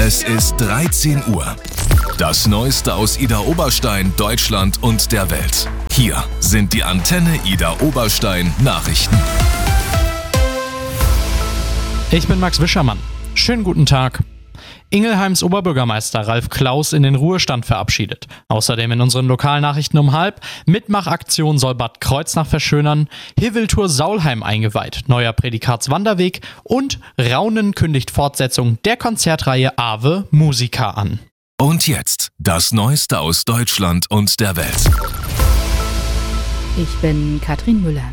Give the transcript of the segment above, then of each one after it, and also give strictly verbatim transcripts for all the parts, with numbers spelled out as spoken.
Es ist dreizehn Uhr. Das Neueste aus Idar Oberstein, Deutschland und der Welt. Hier sind die Antenne Idar Oberstein Nachrichten. Ich bin Max Wischermann. Schönen guten Tag. Ingelheims Oberbürgermeister Ralf Klaus in den Ruhestand verabschiedet. Außerdem in unseren Lokalnachrichten um halb. Mitmachaktion soll Bad Kreuznach verschönern. Hiveltour Saulheim eingeweiht. Neuer Prädikatswanderweg. Und Raunen kündigt Fortsetzung der Konzertreihe Ave Musica an. Und jetzt das Neueste aus Deutschland und der Welt. Ich bin Katrin Müller.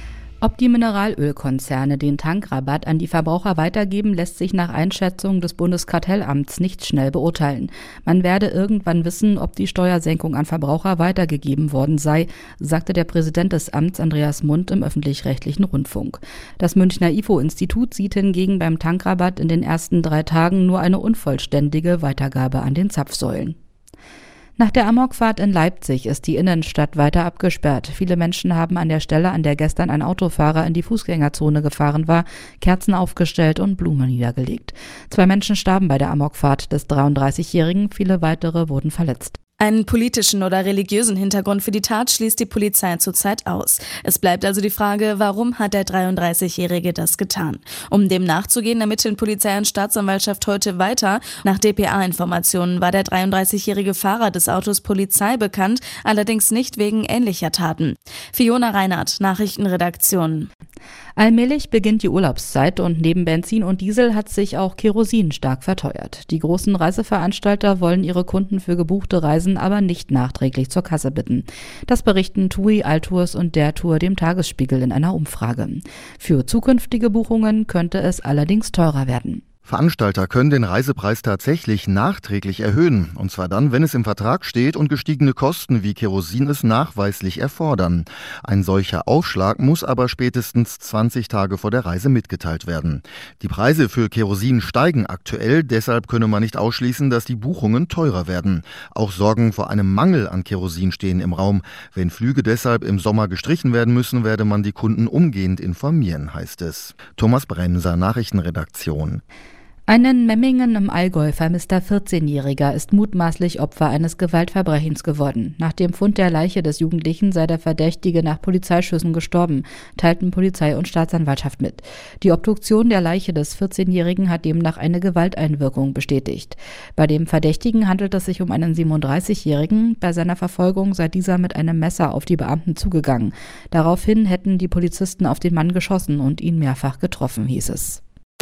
Ob die Mineralölkonzerne den Tankrabatt an die Verbraucher weitergeben, lässt sich nach Einschätzung des Bundeskartellamts nicht schnell beurteilen. Man werde irgendwann wissen, ob die Steuersenkung an Verbraucher weitergegeben worden sei, sagte der Präsident des Amts Andreas Mund im öffentlich-rechtlichen Rundfunk. Das Münchner I F O-Institut sieht hingegen beim Tankrabatt in den ersten drei Tagen nur eine unvollständige Weitergabe an den Zapfsäulen. Nach der Amokfahrt in Leipzig ist die Innenstadt weiter abgesperrt. Viele Menschen haben an der Stelle, an der gestern ein Autofahrer in die Fußgängerzone gefahren war, Kerzen aufgestellt und Blumen niedergelegt. Zwei Menschen starben bei der Amokfahrt des dreiunddreißigjährigen, viele weitere wurden verletzt. Einen politischen oder religiösen Hintergrund für die Tat schließt die Polizei zurzeit aus. Es bleibt also die Frage, warum hat der dreiunddreißigjährige das getan? Um dem nachzugehen, ermitteln Polizei und Staatsanwaltschaft heute weiter. Nach D P A-Informationen war der dreiunddreißigjährige Fahrer des Autos Polizei bekannt, allerdings nicht wegen ähnlicher Taten. Fiona Reinhardt, Nachrichtenredaktion. Allmählich beginnt die Urlaubszeit und neben Benzin und Diesel hat sich auch Kerosin stark verteuert. Die großen Reiseveranstalter wollen ihre Kunden für gebuchte Reisen aber nicht nachträglich zur Kasse bitten. Das berichten TUI, Altours und der Tour dem Tagesspiegel in einer Umfrage. Für zukünftige Buchungen könnte es allerdings teurer werden. Veranstalter können den Reisepreis tatsächlich nachträglich erhöhen, und zwar dann, wenn es im Vertrag steht und gestiegene Kosten wie Kerosin es nachweislich erfordern. Ein solcher Aufschlag muss aber spätestens zwanzig Tage vor der Reise mitgeteilt werden. Die Preise für Kerosin steigen aktuell, deshalb könne man nicht ausschließen, dass die Buchungen teurer werden. Auch Sorgen vor einem Mangel an Kerosin stehen im Raum. Wenn Flüge deshalb im Sommer gestrichen werden müssen, werde man die Kunden umgehend informieren, heißt es. Thomas Bremser, Nachrichtenredaktion. Ein in Memmingen im Allgäu vermisster vierzehnjähriger ist mutmaßlich Opfer eines Gewaltverbrechens geworden. Nach dem Fund der Leiche des Jugendlichen sei der Verdächtige nach Polizeischüssen gestorben, teilten Polizei und Staatsanwaltschaft mit. Die Obduktion der Leiche des vierzehnjährigen hat demnach eine Gewalteinwirkung bestätigt. Bei dem Verdächtigen handelt es sich um einen siebenunddreißigjährigen. Bei seiner Verfolgung sei dieser mit einem Messer auf die Beamten zugegangen. Daraufhin hätten die Polizisten auf den Mann geschossen und ihn mehrfach getroffen, hieß es.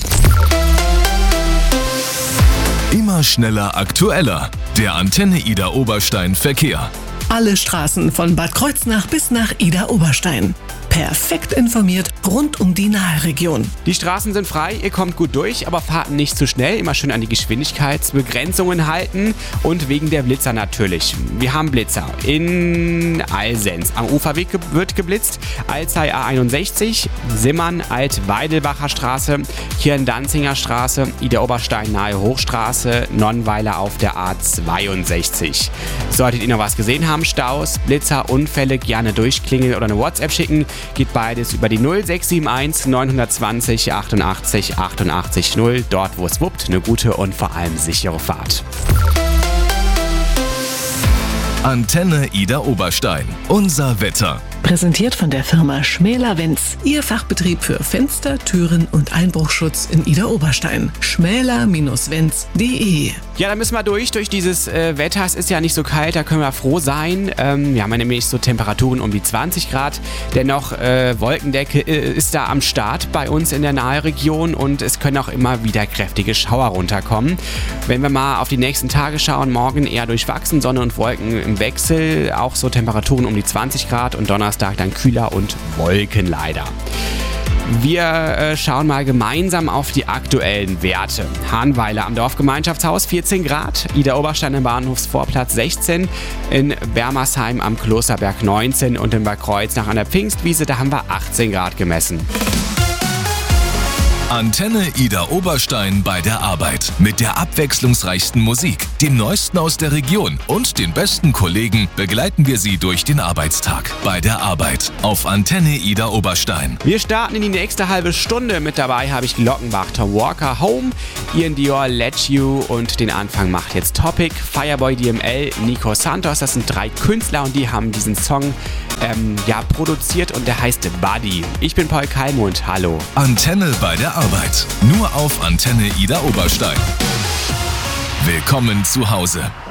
Immer schneller, aktueller. Der Antenne Idar Oberstein Verkehr. Alle Straßen von Bad Kreuznach bis nach Idar Oberstein. Perfekt informiert rund um die Naheregion. Die Straßen sind frei, ihr kommt gut durch, aber fahrt nicht zu schnell. Immer schön an die Geschwindigkeitsbegrenzungen halten und wegen der Blitzer natürlich. Wir haben Blitzer in Alsens. Am Uferweg wird geblitzt. Alzey A einundsechzig, Simmern, Alt-Weidelbacher Straße, Kirn-Danzinger Straße, Idar Oberstein nahe Hochstraße, Nonnweiler auf der A zweiundsechzig. Solltet ihr noch was gesehen haben, Staus, Blitzer, Unfälle, gerne durchklingeln oder eine WhatsApp schicken. Geht beides über die null sechs sieben eins neun zwei null achtundachtzig achtundachtzig null. Dort, wo es wuppt, eine gute und vor allem sichere Fahrt. Antenne Idar Oberstein. Unser Wetter. Präsentiert von der Firma Schmäler-Wenz, Ihr Fachbetrieb für Fenster, Türen und Einbruchschutz in Idar Oberstein. schmäler Wenz punkt de. Ja, da müssen wir durch, durch dieses äh, Wetter. Es ist ja nicht so kalt, da können wir froh sein. Ähm, wir haben ja nämlich so Temperaturen um die zwanzig Grad. Dennoch, äh, Wolkendecke äh, ist da am Start bei uns in der Naheregion und es können auch immer wieder kräftige Schauer runterkommen. Wenn wir mal auf die nächsten Tage schauen, morgen eher durchwachsen, Sonne und Wolken im Wechsel. Auch so Temperaturen um die zwanzig Grad und Donnerstag dann kühler und Wolken leider. Wir äh, schauen mal gemeinsam auf die aktuellen Werte. Hahnweiler am Dorfgemeinschaftshaus vierzehn Grad, Idar Oberstein am Bahnhofsvorplatz sechzehn, in Bermersheim am Klosterberg neunzehn und in Bad Kreuznach an der Pfingstwiese, da haben wir achtzehn Grad gemessen. Antenne Ida Oberstein bei der Arbeit. Mit der abwechslungsreichsten Musik, dem Neuesten aus der Region und den besten Kollegen begleiten wir Sie durch den Arbeitstag. Bei der Arbeit auf Antenne Ida Oberstein. Wir starten in die nächste halbe Stunde. Mit dabei habe ich Glockenbach, Tom Walker, Home, Ian Dior, Let You und den Anfang macht jetzt Topic, Fireboy D M L, Nico Santos. Das sind drei Künstler und die haben diesen Song ähm, ja, produziert und der heißt Buddy. Ich bin Paul Kalmund. Hallo. Antenne bei der Arbeit. Nur auf Antenne Ida Oberstein. Willkommen zu Hause.